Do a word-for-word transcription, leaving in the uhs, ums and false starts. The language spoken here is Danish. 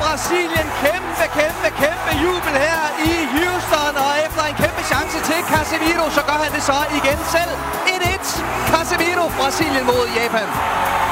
Brasilien. Kæmpe, kæmpe, kæmpe jubel her i Houston. Og efter en kæmpe chance til Casemiro, så gør han det så igen selv. et et. Casemiro, Brasilien mod Japan.